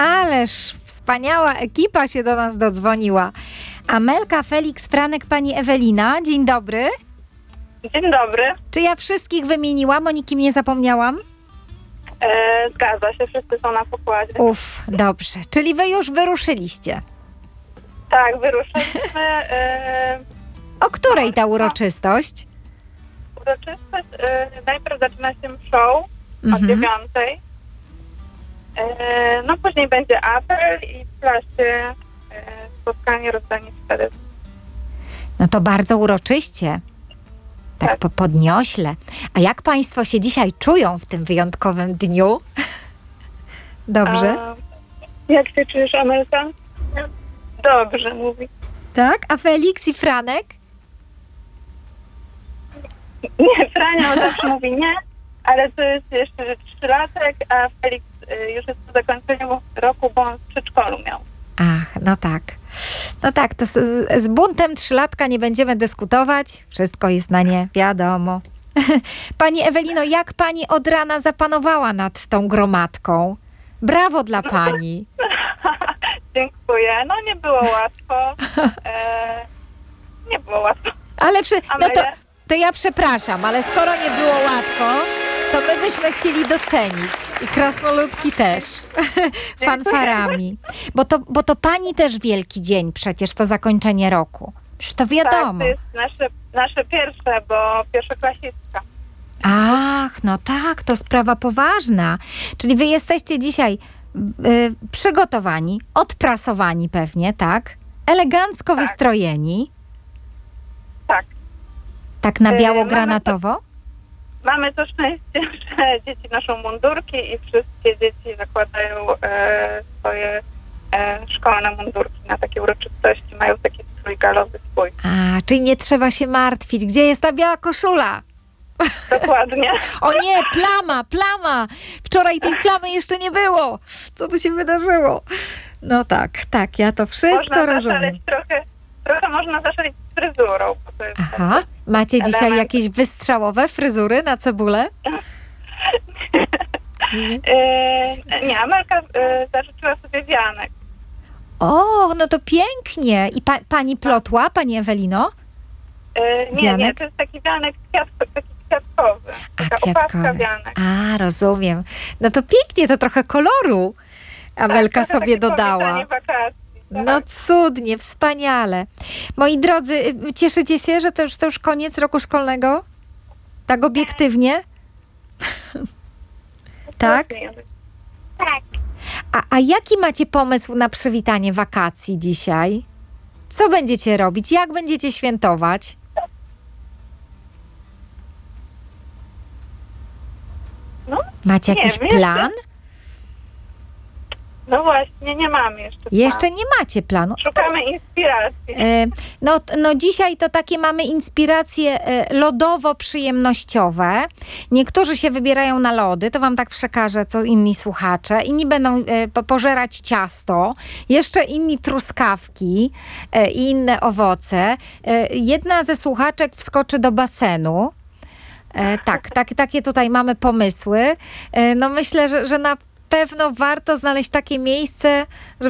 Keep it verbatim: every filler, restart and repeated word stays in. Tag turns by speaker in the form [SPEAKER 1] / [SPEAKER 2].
[SPEAKER 1] Ależ wspaniała ekipa się do nas dodzwoniła. Amelka, Felix, Franek, pani Ewelina. Dzień dobry.
[SPEAKER 2] Dzień dobry.
[SPEAKER 1] Czy ja wszystkich wymieniłam? O nikim nie zapomniałam?
[SPEAKER 2] E, zgadza się, wszyscy są na pokładzie.
[SPEAKER 1] Uf, dobrze. Czyli wy już wyruszyliście.
[SPEAKER 2] Tak, wyruszyliśmy. E,
[SPEAKER 1] O której ta uroczystość?
[SPEAKER 2] uroczystość e, najpierw zaczyna się show o
[SPEAKER 1] Mhm.
[SPEAKER 2] dziewiątej. E, no później będzie apel i w klasie e, spotkanie, rozdanie świadectw.
[SPEAKER 1] No to bardzo uroczyście. Tak,
[SPEAKER 2] Tak.
[SPEAKER 1] po podniośle. A jak państwo się dzisiaj czują w tym wyjątkowym dniu? Dobrze?
[SPEAKER 2] A, jak się czujesz, Amelka? Dobrze, mówi.
[SPEAKER 1] Tak? A Felix i Franek?
[SPEAKER 2] Nie, Frania zawsze mówi nie, ale to jest jeszcze trzylatek, a Felix y, już jest po zakończeniu roku, bo on w przedszkolu miał.
[SPEAKER 1] Ach, no tak. No tak, to z, z buntem trzylatka nie będziemy dyskutować. Wszystko jest na nie wiadomo. Pani Ewelino, jak pani od rana zapanowała nad tą gromadką? Brawo dla pani.
[SPEAKER 2] Dziękuję. No nie było łatwo. E, nie było łatwo.
[SPEAKER 1] Ale przy, no to,
[SPEAKER 2] Amelia?
[SPEAKER 1] to ja przepraszam, ale skoro nie było łatwo, to my byśmy chcieli docenić. I krasnoludki też. Fanfarami. Bo to, bo to pani też wielki dzień przecież, to zakończenie roku. Już to
[SPEAKER 2] Tak,
[SPEAKER 1] wiadomo.
[SPEAKER 2] to jest nasze, nasze pierwsze, bo pierwszoklasistka.
[SPEAKER 1] Ach, no tak, to sprawa poważna. Czyli wy jesteście dzisiaj y, przygotowani, odprasowani pewnie, tak? Elegancko
[SPEAKER 2] Tak.
[SPEAKER 1] wystrojeni.
[SPEAKER 2] Tak.
[SPEAKER 1] Tak na
[SPEAKER 2] Y,
[SPEAKER 1] biało-granatowo?
[SPEAKER 2] Mamy to szczęście, że dzieci noszą mundurki i wszystkie dzieci zakładają e, swoje e, szkolne mundurki na takie uroczystości. Mają taki strój galowy swój.
[SPEAKER 1] A, czyli nie trzeba się martwić. Gdzie jest ta biała koszula?
[SPEAKER 2] Dokładnie.
[SPEAKER 1] O nie, plama, plama! Wczoraj tej plamy jeszcze nie było. Co tu się wydarzyło? No tak, tak, ja to wszystko
[SPEAKER 2] Można
[SPEAKER 1] rozumiem.
[SPEAKER 2] zaszaleć trochę, trochę można zaszaleć z fryzurą. Bo to jest
[SPEAKER 1] Aha, macie dzisiaj
[SPEAKER 2] element.
[SPEAKER 1] jakieś wystrzałowe fryzury na cebulę? Nie?
[SPEAKER 2] E, nie, Amelka e, zażyczyła sobie wianek.
[SPEAKER 1] O, no to pięknie. I pa, pani plotła, pani Ewelino?
[SPEAKER 2] E, nie,
[SPEAKER 1] Wianek?
[SPEAKER 2] nie, to jest taki wianek kwiatko, taki kwiatkowy.
[SPEAKER 1] A,
[SPEAKER 2] Taka opaska
[SPEAKER 1] kwiatkowy.
[SPEAKER 2] wianek.
[SPEAKER 1] A, rozumiem. No to pięknie, to trochę koloru Amelka
[SPEAKER 2] Tak, trochę
[SPEAKER 1] sobie
[SPEAKER 2] takie
[SPEAKER 1] dodała.
[SPEAKER 2] powitanie wakacji. Tak.
[SPEAKER 1] No cudnie, wspaniale. Moi drodzy, y, cieszycie się, że to już, to już koniec roku szkolnego? Tak obiektywnie? Tak?
[SPEAKER 2] Tak.
[SPEAKER 1] A, a jaki macie pomysł na przywitanie wakacji dzisiaj? Co będziecie robić? Jak będziecie świętować?
[SPEAKER 2] No,
[SPEAKER 1] Macie
[SPEAKER 2] nie
[SPEAKER 1] jakiś
[SPEAKER 2] wiem, jeszcze-
[SPEAKER 1] plan?
[SPEAKER 2] no właśnie, nie mamy jeszcze.
[SPEAKER 1] Jeszcze
[SPEAKER 2] planu.
[SPEAKER 1] nie macie planu.
[SPEAKER 2] Szukamy inspiracji.
[SPEAKER 1] E, No, t- no dzisiaj to takie mamy inspiracje e, lodowo-przyjemnościowe. Niektórzy się wybierają na lody, to wam tak przekażę, co inni słuchacze. Inni będą e, po- pożerać ciasto, jeszcze inni truskawki e, i inne owoce. E, Jedna ze słuchaczek wskoczy do basenu. E, tak, tak, takie tutaj mamy pomysły. E, no myślę, że, że na pewno warto znaleźć takie miejsce, żeby